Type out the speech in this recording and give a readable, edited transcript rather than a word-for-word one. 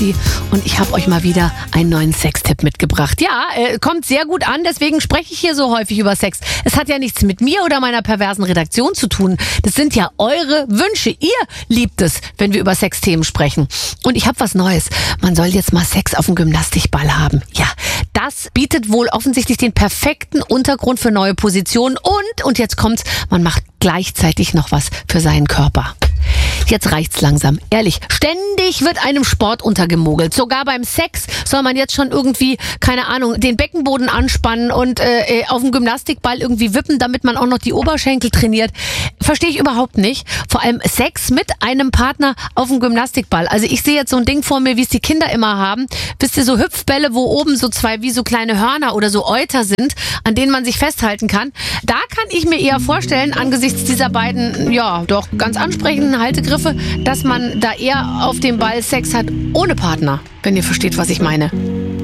Und ich habe euch mal wieder einen neuen Sextipp mitgebracht. Ja, kommt sehr gut an, deswegen spreche ich hier so häufig über Sex. Es hat ja nichts mit mir oder meiner perversen Redaktion zu tun. Das sind ja eure Wünsche. Ihr liebt es, wenn wir über Sexthemen sprechen. Und ich habe was Neues. Man soll jetzt mal Sex auf dem Gymnastikball haben. Ja, das bietet wohl offensichtlich den perfekten Untergrund für neue Positionen. Und jetzt kommt's, man macht gleichzeitig noch was für seinen Körper. Jetzt reicht's langsam. Ehrlich, ständig wird einem Sport untergemogelt. Sogar beim Sex soll man jetzt schon irgendwie, keine Ahnung, den Beckenboden anspannen und auf dem Gymnastikball irgendwie wippen, damit man auch noch die Oberschenkel trainiert. Verstehe ich überhaupt nicht. Vor allem Sex mit einem Partner auf dem Gymnastikball. Also ich sehe jetzt so ein Ding vor mir, wie es die Kinder immer haben. Wisst ihr, so Hüpfbälle, wo oben so zwei wie so kleine Hörner oder so Euter sind, an denen man sich festhalten kann. Da kann ich mir eher vorstellen, angesichts dieser beiden, ja, doch ganz ansprechenden Haltegriffe, dass man da eher auf dem Ball Sex hat ohne Partner, wenn ihr versteht, was ich meine.